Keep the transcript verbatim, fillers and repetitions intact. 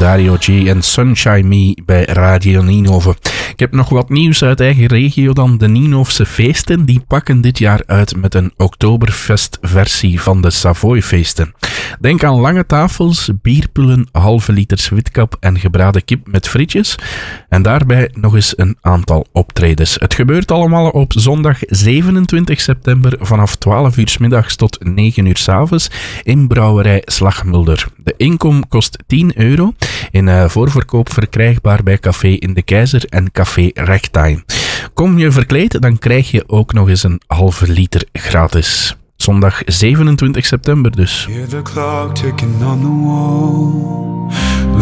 Dario G en Sunshine Me bij Radio Ninove. Ik heb nog wat nieuws uit eigen regio dan. De Ninofse feesten die pakken dit jaar uit met een Oktoberfest-versie van de Savoy-feesten. Denk aan lange tafels, bierpullen, halve liters witkap en gebraden kip met frietjes. En daarbij nog eens een aantal optredens. Het gebeurt allemaal op zondag zevenentwintig september vanaf twaalf uur 's middags tot negen uur 's avonds in brouwerij Slagmulder. De inkom kost tien euro. In uh, voorverkoop verkrijgbaar bij Café in de Keizer en Café Ragtime. Kom je verkleed, dan krijg je ook nog eens een halve liter gratis. Zondag zevenentwintig september dus. Hear the clock ticking on the wall.